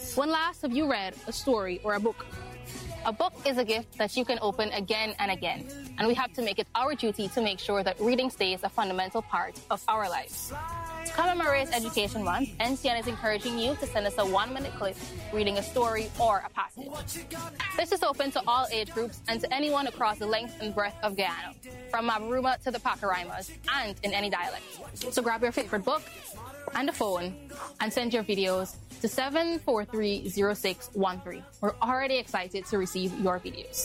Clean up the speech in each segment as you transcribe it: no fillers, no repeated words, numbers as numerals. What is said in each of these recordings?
When last have you read a story or a book? A book is a gift that you can open again and again, and we have to make it our duty to make sure that reading stays a fundamental part of our lives. To commemorate Education Month, NCN is encouraging you to send us a 1-minute clip reading a story or a passage. This is open to all age groups and to anyone across the length and breadth of Guyana, from Mabaruma to the Pacaraimas, and in any dialect. So grab your favorite book and a phone and send your videos to 7430613. We're already excited to receive your videos.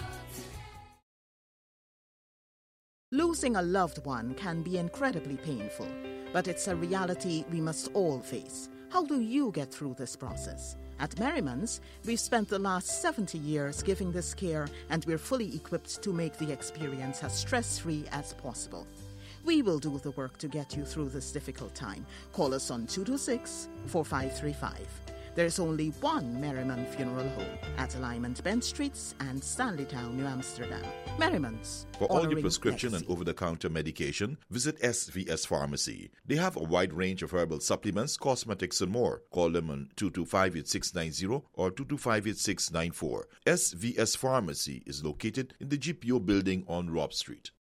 Losing a loved one can be incredibly painful, but it's a reality we must all face. How do you get through this process? At Merriman's, we've spent the last 70 years giving this care, and we're fully equipped to make the experience as stress-free as possible. We will do the work to get you through this difficult time. Call us on 226-4535. There's only one Merriman Funeral Home at Alignment Bent Streets and Stanleytown, New Amsterdam. Merriman's. For all your prescription and over-the-counter medication, visit SVS Pharmacy. They have a wide range of herbal supplements, cosmetics, and more. Call them on 225-8690 or 225-8694. SVS Pharmacy is located in the GPO building on Robb Street.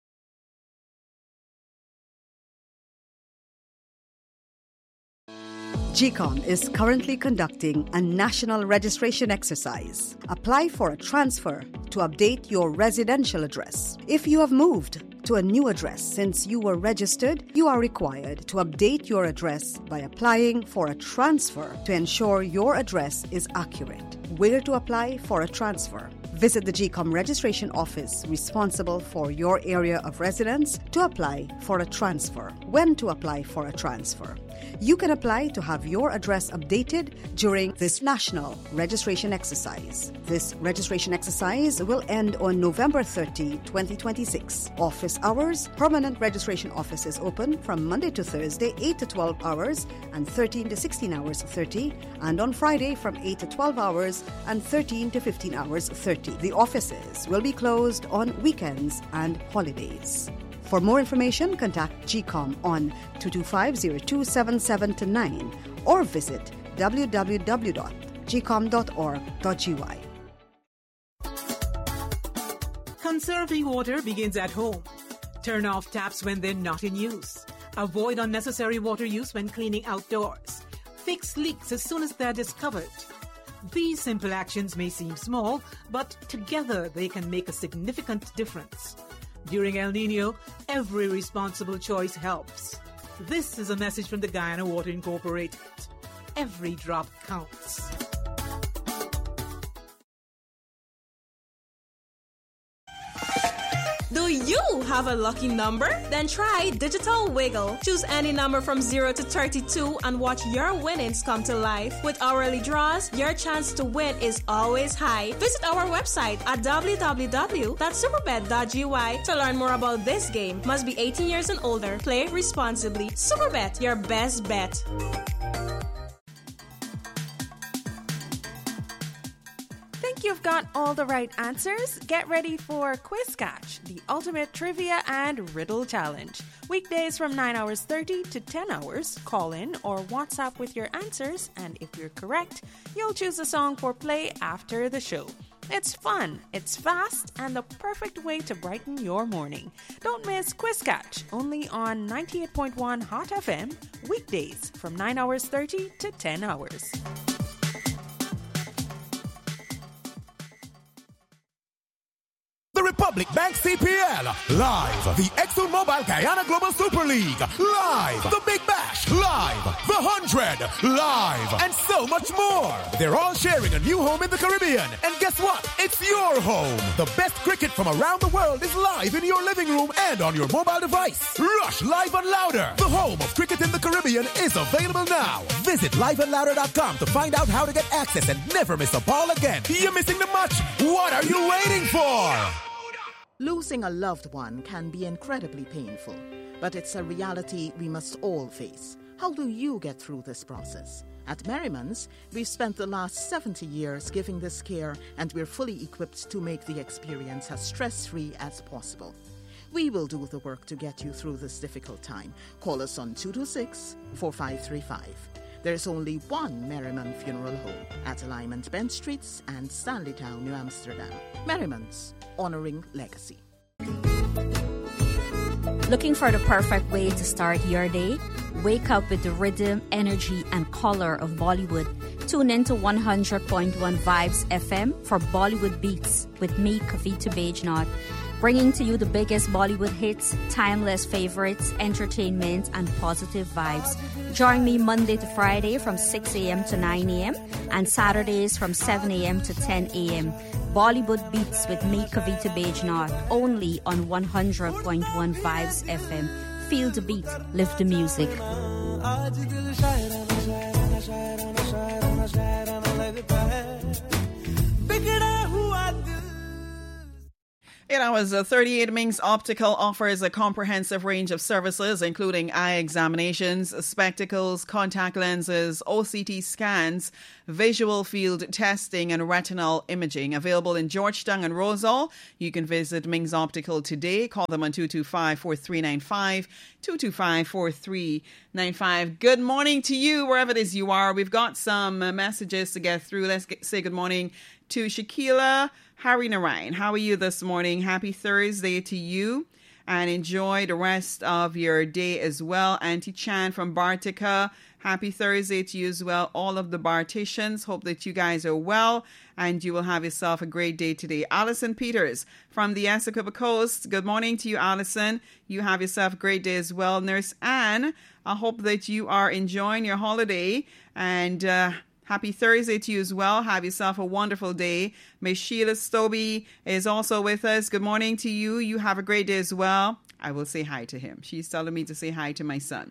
GCOM is currently conducting a national registration exercise. Apply for a transfer to update your residential address. If you have moved to a new address since you were registered, you are required to update your address by applying for a transfer to ensure your address is accurate. Where to apply for a transfer? Visit the GCOM registration office responsible for your area of residence to apply for a transfer. When to apply for a transfer? You can apply to have your address updated during this national registration exercise. This registration exercise will end on November 30, 2026. Office hours: permanent registration office is open from Monday to Thursday, 8 to 12 hours and 13 to 16 hours 30, and on Friday from 8 to 12 hours and 13 to 15 hours 30. The offices will be closed on weekends and holidays. For more information, contact GCOM on 225-0277-9 or visit www.gcom.org.gy. Conserving water begins at home. Turn off taps when they're not in use. Avoid unnecessary water use when cleaning outdoors. Fix leaks as soon as they're discovered. These simple actions may seem small, but together they can make a significant difference. During El Nino, every responsible choice helps. This is a message from the Guyana Water Incorporated. Every drop counts. Do you have a lucky number? Then try Digital Wiggle. Choose any number from 0 to 32 and watch your winnings come to life. With hourly draws, your chance to win is always high. Visit our website at www.superbet.gy to learn more about this game. Must be 18 years and older. Play responsibly. Superbet, your best bet. You've got all the right answers. Get ready for Quiz Catch, the ultimate trivia and riddle challenge. Weekdays from 9 hours 30 to 10 hours. Call in or WhatsApp with your answers, and if you're correct, you'll choose a song for play after the show. It's fun, it's fast, and the perfect way to brighten your morning. Don't miss Quiz Catch, only on 98.1 Hot FM, weekdays from 9 hours 30 to 10 hours. The Republic Bank CPL, live. The ExxonMobil Guyana Global Super League, live. The Big Bash, live. The 100, live. And so much more. They're all sharing a new home in the Caribbean. And guess what? It's your home. The best cricket from around the world is live in your living room and on your mobile device. Rush Live and Louder. The home of cricket in the Caribbean is available now. Visit liveandlouder.com to find out how to get access and never miss a ball again. You're missing the match. What are you waiting for? Losing a loved one can be incredibly painful, but it's a reality we must all face. How do you get through this process? At Merriman's, we've spent the last 70 years giving this care, and we're fully equipped to make the experience as stress-free as possible. We will do the work to get you through this difficult time. Call us on 226-4535. There's only one Merriman Funeral Home at Alignment Bench Streets and Stanleytown, New Amsterdam. Merriman's, honoring legacy. Looking for the perfect way to start your day? Wake up with the rhythm, energy, and color of Bollywood. Tune in to 100.1 Vibes FM for Bollywood Beats with me, Kavita Bajnath, bringing to you the biggest Bollywood hits, timeless favorites, entertainment, and positive vibes. Join me Monday to Friday from 6 a.m. to 9 a.m. and Saturdays from 7 a.m. to 10 a.m. Bollywood Beats with me, Kavita Bajnath, only on 100.1 Vibes FM. Feel the beat, live the music. It was 38 Ming's Optical offers a comprehensive range of services, including eye examinations, spectacles, contact lenses, OCT scans, visual field testing, and retinal imaging. Available in Georgetown and Rosal. You can visit Ming's Optical today. Call them on 225-4395, 225-4395. Good morning to you, wherever it is you are. We've got some messages to get through. Let's say good morning to Shakila Harry Narayan. How are you this morning? Happy Thursday to you, and enjoy the rest of your day as well. Auntie Chan from Bartica, happy Thursday to you as well. All of the Barticians, hope that you guys are well and you will have yourself a great day today. Alison Peters from the Essequibo Coast, good morning to you, Alison. You have yourself a great day as well. Nurse Anne, I hope that you are enjoying your holiday, and happy Thursday to you as well. Have yourself a wonderful day. Miss Sheila Stobie is also with us. Good morning to you. You have a great day as well. I will say hi to him. She's telling me to say hi to my son.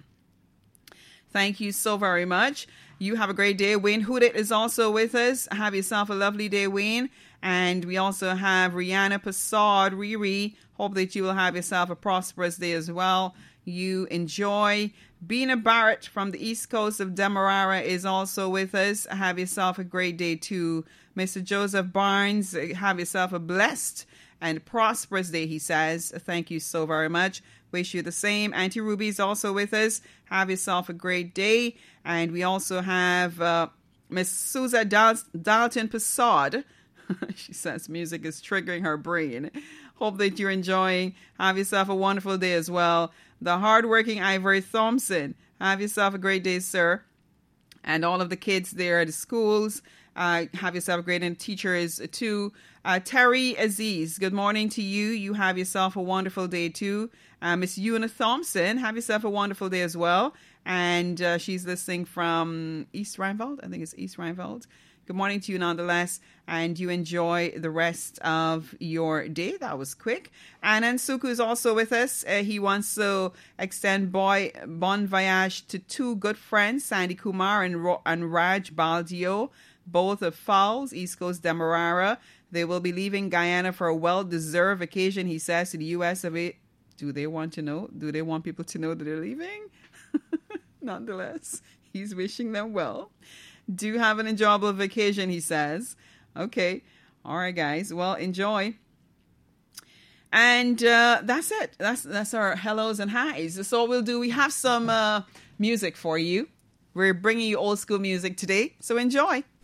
Thank you so very much. You have a great day. Wayne Hudit is also with us. Have yourself a lovely day, Wayne. And we also have Rihanna Passad, Riri. Hope that you will have yourself a prosperous day as well. You enjoy. Bina Barrett from the east coast of Demerara is also with us. Have yourself a great day too. Mr. Joseph Barnes, have yourself a blessed and prosperous day, he says. Thank you so very much. Wish you the same. Auntie Ruby is also with us. Have yourself a great day. And we also have Miss Susan Dalton Passad. She says music is triggering her brain. Hope that you're enjoying. Have yourself a wonderful day as well. The hardworking Ivory Thompson. Have yourself a great day, sir. And all of the kids there at the schools. Have yourself a great day. And teachers too. Terry Aziz, good morning to you. You have yourself a wonderful day too. Miss Una Thompson, have yourself a wonderful day as well. And she's listening from East Rheinveld. I think it's East Rheinveld. Good morning to you nonetheless, and you enjoy the rest of your day. That was quick. Anand Suku is also with us. He wants to extend bon voyage to two good friends, Sandy Kumar and Raj Baldio, both of Falls, East Coast Demerara. They will be leaving Guyana for a well-deserved vacation, he says, to the U.S. of A. Do they want to know? Do they want people to know that they're leaving? Nonetheless, he's wishing them well. Do have an enjoyable vacation, he says. Okay. All right, guys. Well, enjoy. And that's it. That's our hellos and highs. That's all we'll do. We have some music for you. We're bringing you old school music today, so enjoy.